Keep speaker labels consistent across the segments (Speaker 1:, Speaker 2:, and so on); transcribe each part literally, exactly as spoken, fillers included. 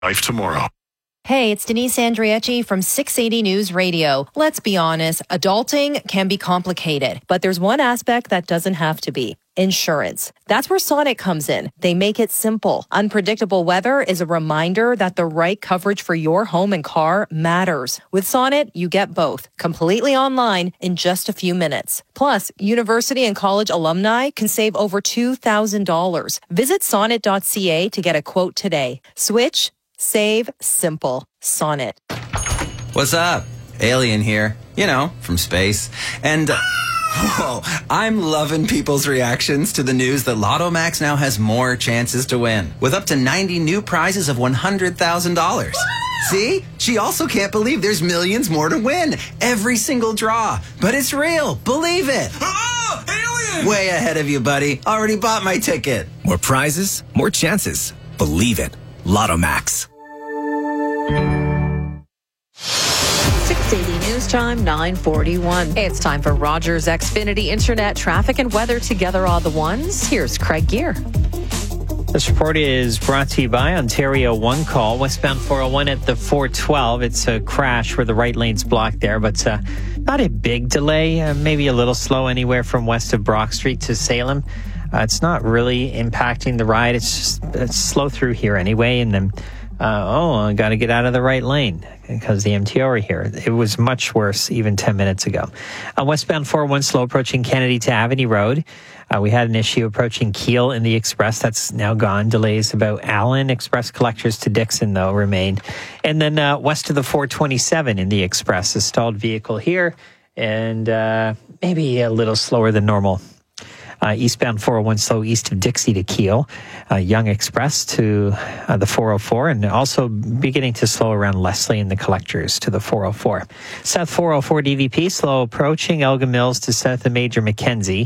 Speaker 1: Life tomorrow.
Speaker 2: Hey, it's Denise Andrieci from six eighty News Radio. Let's be honest, adulting can be complicated, but there's one aspect that doesn't have to be. Insurance. That's where Sonnet comes in. They make it simple. Unpredictable weather is a reminder that the right coverage for your home and car matters. With Sonnet, you get both, completely online in just a few minutes. Plus, university and college alumni can save over two thousand dollars. Visit sonnet dot c a to get a quote today. Switch, save, simple. Sonnet.
Speaker 3: What's up? Alien here. You know, from space. And... Uh, Whoa, I'm loving people's reactions to the news that Lotto Max now has more chances to win, with up to ninety new prizes of one hundred thousand dollars. See? She also can't believe there's millions more to win. Every single draw. But it's real. Believe it.
Speaker 4: Oh, alien!
Speaker 3: Way ahead of you, buddy. Already bought my ticket.
Speaker 5: More prizes, more chances. Believe it. Lotto Max.
Speaker 6: six eighty News Time, nine forty-one. It's time for Rogers Xfinity Internet traffic and weather together all the ones. Here's Craig Gear.
Speaker 7: This report is brought to you by Ontario One Call, westbound four oh one at the four twelve. It's a crash where the right lane's blocked there, but uh, not a big delay, uh, maybe a little slow anywhere from west of Brock Street to Salem. Uh, it's not really impacting the ride. It's just it's slow through here anyway, and then Uh, oh, I got to get out of the right lane because the M T O are here. It was much worse even ten minutes ago. Uh, westbound four oh one slow approaching Kennedy to Avenue Road. Uh, we had an issue approaching Keele in the Express. That's now gone. Delays about Allen. Express collectors to Dixon, though, remain. And then uh, west of the four twenty-seven in the Express. A stalled vehicle here and uh, maybe a little slower than normal. Uh, eastbound four oh one slow east of Dixie to Keele, uh, Young Express to uh, the four oh four, and also beginning to slow around Leslie and the collectors to the four oh four. South four oh four D V P slow approaching Elgin Mills to south of Major Mackenzie,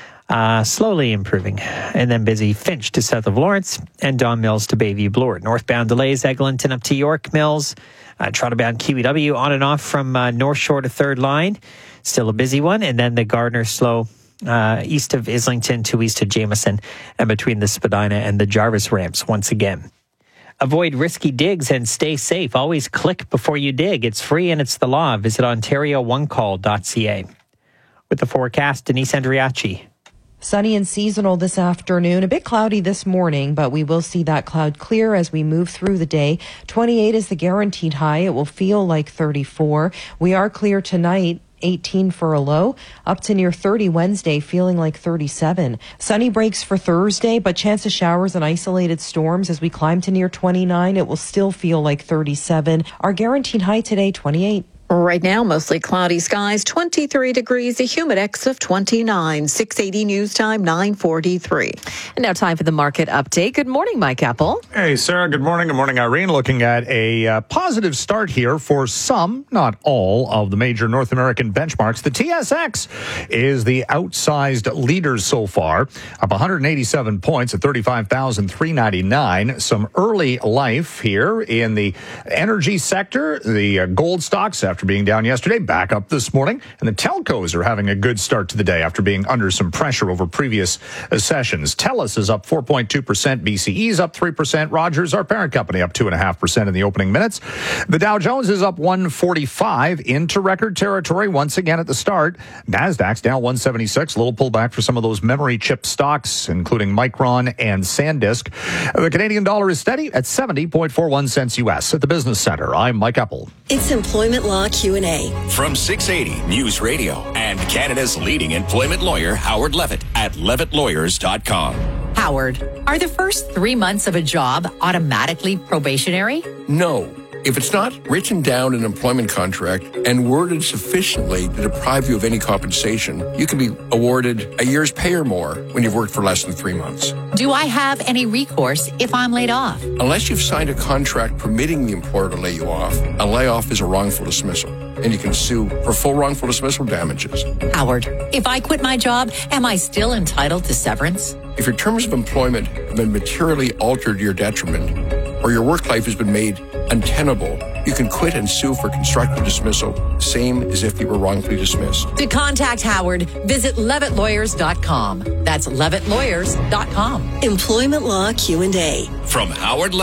Speaker 7: uh, slowly improving, and then busy Finch to south of Lawrence and Don Mills to Bayview Bloor. Northbound delays Eglinton up to York Mills, uh, Trottebound Q E W on and off from uh, North Shore to Third Line, still a busy one, and then the Gardner slow Uh, east of Islington to east of Jameson and between the Spadina and the Jarvis ramps once again. Avoid risky digs and stay safe. Always click before you dig. It's free and it's the law. Visit ontario one call dot c a. With the forecast, Denise Andriacci.
Speaker 2: Sunny and seasonal this afternoon. A bit cloudy this morning, but we will see that cloud clear as we move through the day. twenty-eight is the guaranteed high. It will feel like thirty-four. We are clear tonight. eighteen for a low, up to near thirty Wednesday, feeling like thirty-seven. Sunny breaks for Thursday, but chance of showers and isolated storms as we climb to near twenty-nine. It will still feel like thirty-seven. Our guaranteed high today, twenty-eight.
Speaker 6: Right now, mostly cloudy skies, twenty-three degrees, a humidex of twenty-nine. six eighty News Time, nine forty-three. And now time for the market update. Good morning, Mike Apple.
Speaker 8: Hey, Sarah. Good morning. Good morning, Irene. Looking at a uh, positive start here for some, not all, of the major North American benchmarks. The T S X is the outsized leader so far, up one hundred eighty-seven points at thirty-five thousand three hundred ninety-nine. Some early life here in the energy sector. The uh, gold stocks, after being down yesterday, back up this morning. And the telcos are having a good start to the day after being under some pressure over previous uh, sessions. TELUS is up four point two percent. B C E is up three percent. Rogers, our parent company, up two point five percent in the opening minutes. The Dow Jones is up one forty-five into record territory once again at the start. NASDAQ's down one seventy-six. A little pullback for some of those memory chip stocks, including Micron and SanDisk. The Canadian dollar is steady at seventy point four one cents U S. At the Business Center, I'm Mike Apple.
Speaker 9: It's Employment Law Q and A.
Speaker 10: From six eighty News Radio and Canada's leading employment lawyer, Howard Levitt at levitt lawyers dot com.
Speaker 11: Howard, are the first three months of a job automatically probationary?
Speaker 12: No. If it's not written down in an employment contract and worded sufficiently to deprive you of any compensation, you can be awarded a year's pay or more when you've worked for less than three months.
Speaker 11: Do I have any recourse if I'm laid off?
Speaker 12: Unless you've signed a contract permitting the employer to lay you off, a layoff is a wrongful dismissal, and you can sue for full wrongful dismissal damages.
Speaker 11: Howard, if I quit my job, am I still entitled to severance?
Speaker 12: If your terms of employment have been materially altered to your detriment, or your work life has been made untenable, you can quit and sue for constructive dismissal, same as if you were wrongfully dismissed.
Speaker 11: To contact Howard, visit levitt lawyers dot com. That's levitt lawyers dot com.
Speaker 9: Employment Law Q and A.
Speaker 10: From Howard Levitt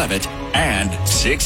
Speaker 10: and six